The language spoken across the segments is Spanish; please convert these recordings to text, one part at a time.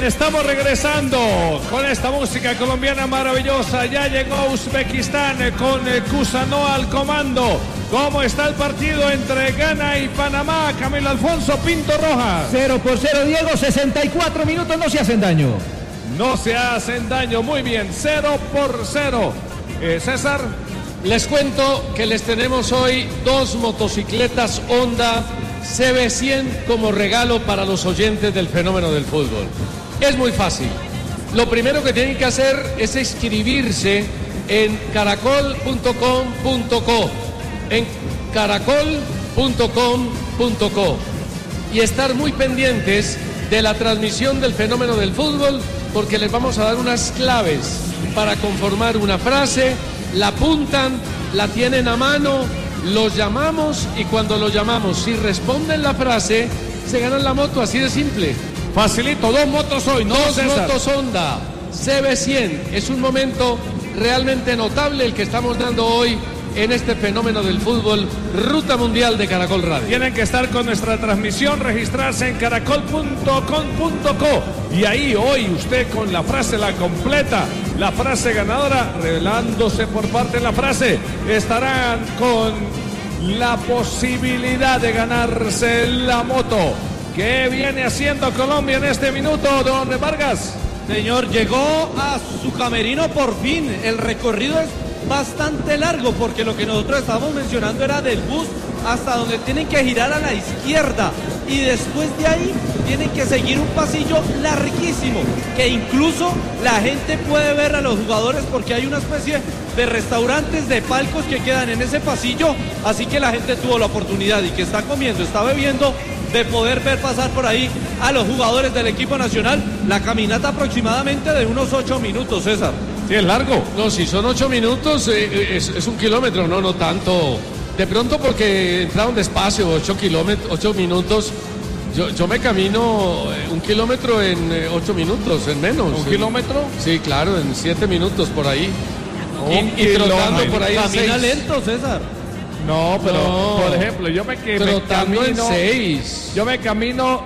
estamos regresando con esta música colombiana maravillosa. Ya llegó Uzbekistán con Kusano al comando. ¿Cómo está el partido entre Ghana y Panamá? Camilo Alfonso Pinto Rojas. 0-0, Diego, 64 minutos, no se hacen daño. No se hacen daño, muy bien, 0-0. César. Les cuento que les tenemos hoy 2 motocicletas Honda CB100 como regalo para los oyentes del fenómeno del fútbol. Es muy fácil. Lo primero que tienen que hacer es inscribirse en caracol.com.co, en caracol.com.co, y estar muy pendientes de la transmisión del fenómeno del fútbol, porque les vamos a dar unas claves para conformar una frase. La apuntan, la tienen a mano, los llamamos y cuando los llamamos, si responden la frase, se ganan la moto, así de simple. Facilito, 2 motos hoy, ¿no, Dos César? motos Honda CB100. Es un momento realmente notable el que estamos dando hoy en este fenómeno del fútbol, Ruta Mundial de Caracol Radio. Tienen que estar con nuestra transmisión, registrarse en caracol.com.co y ahí hoy usted con la frase, la completa, la frase ganadora, revelándose por parte de la frase, estarán con la posibilidad de ganarse la moto. ¿Qué viene haciendo Colombia en este minuto, don Vargas? Señor, llegó a su camerino por fin. El recorrido es bastante largo porque lo que nosotros estábamos mencionando era del bus hasta donde tienen que girar a la izquierda y después de ahí tienen que seguir un pasillo larguísimo que incluso la gente puede ver a los jugadores porque hay una especie de restaurantes, de palcos que quedan en ese pasillo, así que la gente tuvo la oportunidad y que está comiendo, está bebiendo, de poder ver pasar por ahí a los jugadores del equipo nacional. La caminata aproximadamente de unos 8 minutos, César. Sí, es largo. No, si son 8 minutos, es 1 kilómetro, no tanto. De pronto porque entraron despacio, 8 minutos. Yo me camino 1 kilómetro en 8 minutos, en menos. ¿1 kilómetro? Sí, claro, en 7 minutos por ahí. Y trotando por ahí. Camina lento, César. No, pero No. por ejemplo, yo me Trotando en camino 6. Yo me camino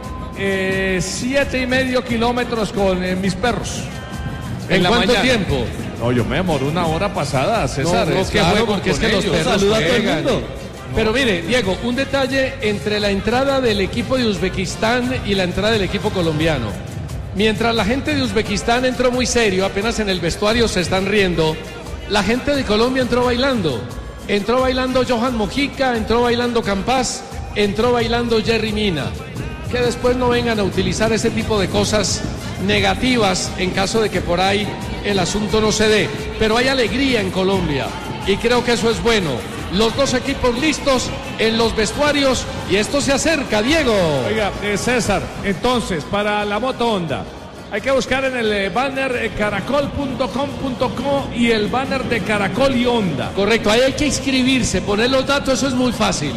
7,5 kilómetros con mis perros. ¿En la cuánto mañana. tiempo? No, yo me demoro 1 hora pasada, César. No, es que claro, juego porque es con que los ellos. perros Saluda a todo el juegan. mundo. Pero mire, Diego, un detalle entre la entrada del equipo de Uzbekistán y la entrada del equipo colombiano. Mientras la gente de Uzbekistán entró muy serio, apenas en el vestuario se están riendo, la gente de Colombia entró bailando. Entró bailando Johan Mojica, entró bailando Campas, entró bailando Jerry Mina. Que después no vengan a utilizar ese tipo de cosas negativas en caso de que por ahí el asunto no se dé. Pero hay alegría en Colombia y creo que eso es bueno. Los 2 equipos listos en los vestuarios y esto se acerca, Diego. Oiga, César, entonces, para la moto Honda, hay que buscar en el banner caracol.com.co y el banner de Caracol y Honda. Correcto, ahí hay que inscribirse, poner los datos, eso es muy fácil.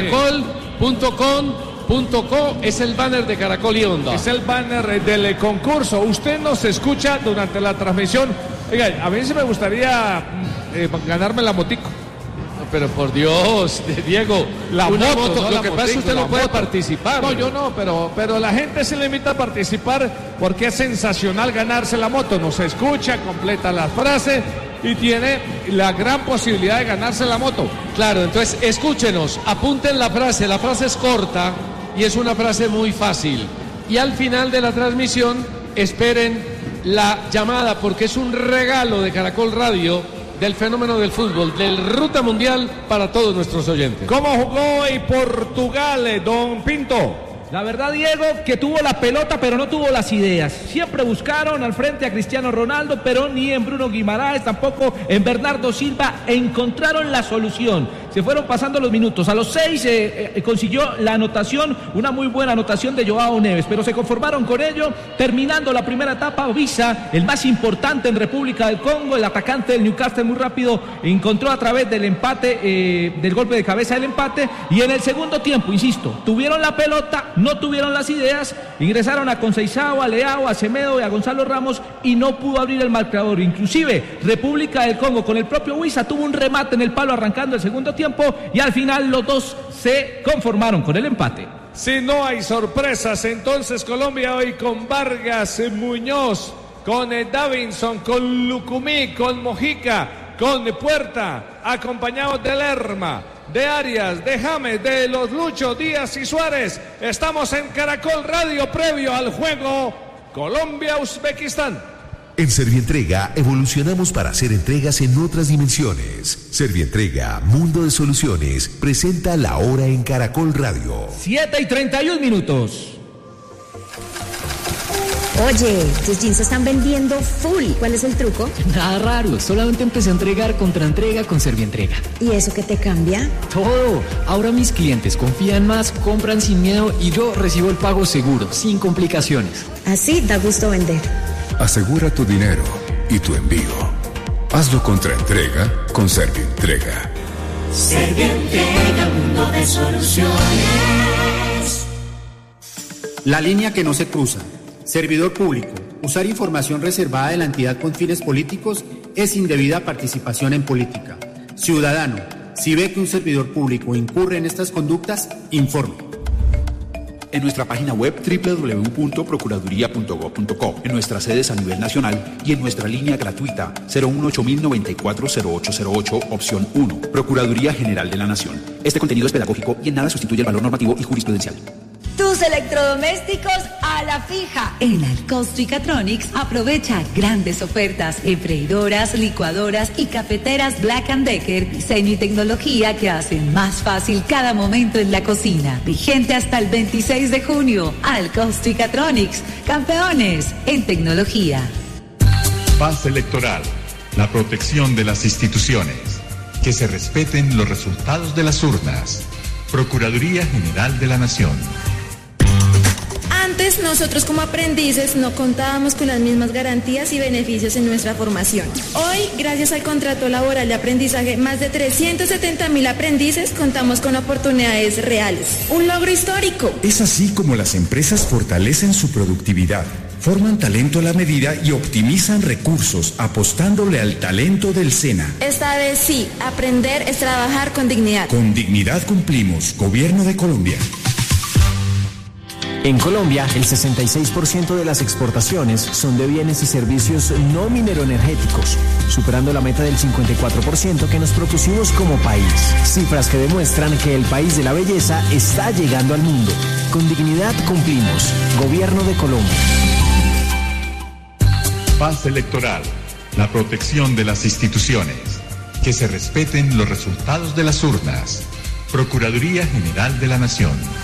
Caracol.com.co es el banner de Caracol y Honda. Es el banner del concurso. Usted nos escucha durante la transmisión. Oiga, a mí sí me gustaría ganarme la motico. Pero por Dios, Diego, La una moto, no lo la que pasa es que motico, usted la no puede moto. participar. No, yo no, pero la gente se le invita a participar porque es sensacional ganarse la moto. Nos escucha, completa la frase y tiene la gran posibilidad de ganarse la moto. Claro, entonces escúchenos, apunten la frase es corta y es una frase muy fácil. Y al final de la transmisión esperen la llamada porque es un regalo de Caracol Radio del fenómeno del fútbol, del Ruta Mundial para todos nuestros oyentes. ¿Cómo jugó hoy Portugal, don Pinto? La verdad, Diego, que tuvo la pelota, pero no tuvo las ideas. Siempre buscaron al frente a Cristiano Ronaldo, pero ni en Bruno Guimaraes, tampoco en Bernardo Silva encontraron la solución. Se fueron pasando los minutos. A los 6 consiguió la anotación, una muy buena anotación de Joao Neves, pero se conformaron con ello. Terminando la primera etapa, Visa, el más importante en República del Congo, el atacante del Newcastle muy rápido, encontró a través del empate, del golpe de cabeza el empate. Y en el segundo tiempo, insisto, tuvieron la pelota, no tuvieron las ideas, ingresaron a Conceição, a Leao, a Semedo y a Gonzalo Ramos y no pudo abrir el marcador. Inclusive República del Congo con el propio Visa tuvo un remate en el palo arrancando el segundo tiempo y al final los dos se conformaron con el empate. Si no hay sorpresas, entonces Colombia hoy con Vargas Muñoz, con Davinson, con Lucumí, con Mojica, con Puerta, acompañados de Lerma, de Arias, de James, de los Lucho, Díaz y Suárez. Estamos en Caracol Radio previo al juego Colombia-Uzbekistán. En Servientrega evolucionamos para hacer entregas en otras dimensiones. Servientrega, Mundo de Soluciones, presenta La Hora en Caracol Radio. 7:31. Oye, tus jeans se están vendiendo full. ¿Cuál es el truco? Nada raro, solamente empecé a entregar contraentrega con Servientrega. ¿Y eso qué te cambia? Todo. Ahora mis clientes confían más, compran sin miedo y yo recibo el pago seguro, sin complicaciones. Así da gusto vender. Asegura tu dinero y tu envío. Hazlo contraentrega con Servientrega. Servientrega, Mundo de Soluciones. La línea que no se cruza. Servidor público. Usar información reservada de la entidad con fines políticos es indebida participación en política. Ciudadano, si ve que un servidor público incurre en estas conductas, informe. En nuestra página web www.procuraduría.gov.co, en nuestras sedes a nivel nacional y en nuestra línea gratuita 018-094-0808, opción 1, Procuraduría General de la Nación. Este contenido es pedagógico y en nada sustituye el valor normativo y jurisprudencial. Tus electrodomésticos a la fija. En Alcostricatronics aprovecha grandes ofertas en freidoras, licuadoras y cafeteras Black & Decker, diseño y tecnología que hacen más fácil cada momento en la cocina. Vigente hasta el 26 de junio. Alcostricatronics, campeones en tecnología. Paz electoral, la protección de las instituciones. Que se respeten los resultados de las urnas. Procuraduría General de la Nación. Antes nosotros como aprendices no contábamos con las mismas garantías y beneficios en nuestra formación. Hoy, gracias al contrato laboral de aprendizaje, más de 370.000 aprendices contamos con oportunidades reales. Un logro histórico. Es así como las empresas fortalecen su productividad, forman talento a la medida y optimizan recursos apostándole al talento del SENA. Esta vez sí, aprender es trabajar con dignidad. Con dignidad cumplimos, Gobierno de Colombia. En Colombia, el 66% de las exportaciones son de bienes y servicios no mineroenergéticos, superando la meta del 54% que nos propusimos como país. Cifras que demuestran que el país de la belleza está llegando al mundo. Con dignidad cumplimos. Gobierno de Colombia. Paz electoral, la protección de las instituciones. Que se respeten los resultados de las urnas. Procuraduría General de la Nación.